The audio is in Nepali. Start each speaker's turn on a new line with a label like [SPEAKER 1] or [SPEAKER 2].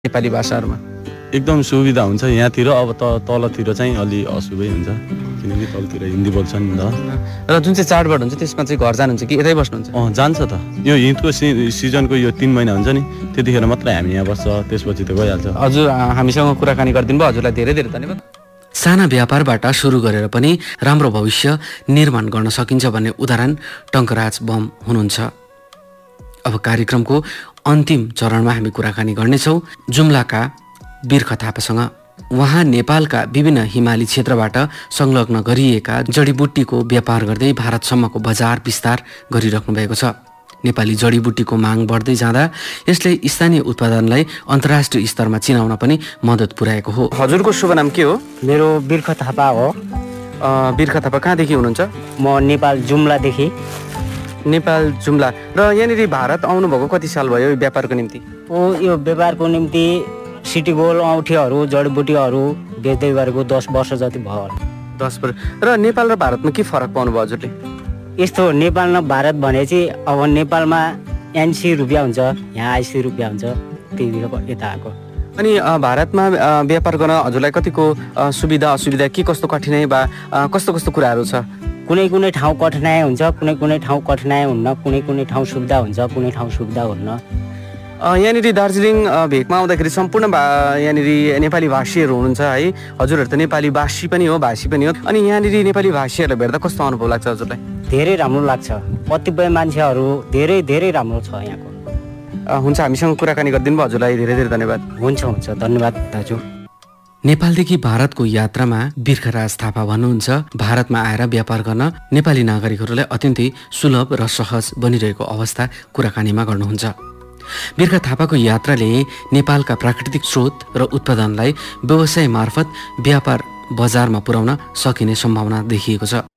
[SPEAKER 1] नेपाली भाषाहरूमा?
[SPEAKER 2] एकदम सुविधा हुन्छ यहाँतिर। अब तलतिर चाहिँ अलि असुविधै हुन्छ किनकि तलतिर हिन्दी बोल्छन् नि त।
[SPEAKER 1] र जुन चाहिँ चाडबाड हुन्छ त्यसमा चाहिँ घर जानुहुन्छ कि यतै बस्नुहुन्छ?
[SPEAKER 2] जान्छ त। यो हिउँदको सिजनको यो 3 महिना हुन्छ नि, त्यतिखेर मात्रै हामी यहाँ बस्छ, त्यसपछि त गइहाल्छ।
[SPEAKER 1] हजुर हामीसँग कुराकानी गरिदिनु भयो, हजुरलाई धेरै धेरै धन्यवाद।
[SPEAKER 3] साना व्यापारबाट सुरु गरेर पनि राम्रो भविष्य निर्माण गर्न सकिन्छ भन्ने उदाहरण टङ्कराज बम हुनुहुन्छ। अब कार्यक्रमको अन्तिम चरणमा हामी कुराकानी गर्नेछौँ जुम्लाका बिर्ख थापासँग। उहाँ नेपालका विभिन्न हिमाली क्षेत्रबाट संलग्न गरिएका जडीबुट्टीको व्यापार गर्दै भारतसम्मको बजार विस्तार गरिराख्नु भएको छ। नेपाली जडीबुट्टीको माग बढ्दै जाँदा यसले स्थानीय उत्पादनलाई अन्तर्राष्ट्रिय स्तरमा चिनाउन पनि मद्दत पुर्याएको हो।
[SPEAKER 1] हजुरको शुभ नाम के हो?
[SPEAKER 4] मेरो बिर्ख थापा हो।
[SPEAKER 1] बिर्ख थापा कहाँदेखि हुनुहुन्छ?
[SPEAKER 4] म नेपाल जुम्लादेखि।
[SPEAKER 1] नेपाल जुम्ला। र यहाँनिर भारत आउनुभएको कति साल भयो यो व्यापारको निम्ति?
[SPEAKER 4] यो व्यापारको निम्ति सिटी गोल्ड औँठीहरू जडीबुटीहरू बेच्दै गरेको 10 वर्ष जति भयो।
[SPEAKER 1] 10 वर्ष। र नेपाल र भारतमा के फरक पाउनुभयो हजुरले?
[SPEAKER 4] यस्तो नेपाल र भारत भने चाहिँ अब नेपालमा NC रुपियाँ हुन्छ, यहाँ IC रुपियाँ हुन्छ, त्यही यता आएको।
[SPEAKER 1] अनि भारतमा व्यापार गर्न हजुरलाई कतिको सुविधा असुविधा के कस्तो कठिनाइ वा कस्तो कस्तो कुराहरू छ?
[SPEAKER 4] कुनै कुनै ठाउँ कठिनाइ हुन्छ, कुनै ठाउँ कठिनाइ हुन्न, कुनै ठाउँ सुविधा हुन्छ, कुनै ठाउँ सुविधा हुन्न।
[SPEAKER 1] यहाँनिर दार्जिलिङ भेकमा आउँदाखेरि सम्पूर्ण यहाँनिर नेपाली भाषीहरू हुनुहुन्छ है। हजुरहरू त नेपाली भाषी पनि हो, भाषी पनि हो। अनि यहाँनिर नेपाली भाषीहरूलाई भेट्दा कस्तो अनुभव लाग्छ हजुरलाई?
[SPEAKER 4] धेरै राम्रो लाग्छ। कतिपय मान्छेहरू धेरै राम्रो छ यहाँको।
[SPEAKER 1] हुन्छ, हामीसँग कुराकानी गरिदिनु भयो, हजुरलाई धेरै धेरै धन्यवाद।
[SPEAKER 4] हुन्छ धन्यवाद दाजु।
[SPEAKER 3] नेपालदेखि भारतको यात्रामा बिर्खराज थापा भन्नुहुन्छ भारतमा आएर व्यापार गर्न नेपाली नागरिकहरूलाई अत्यन्तै सुलभ र सहज बनिरहेको अवस्था कुराकानीमा गर्नुहुन्छ। बिर्ख थापाको यात्राले नेपालका प्राकृतिक स्रोत र उत्पादनलाई व्यवसाय मार्फत व्यापार बजारमा पुर्याउन सकिने सम्भावना देखिएको छ।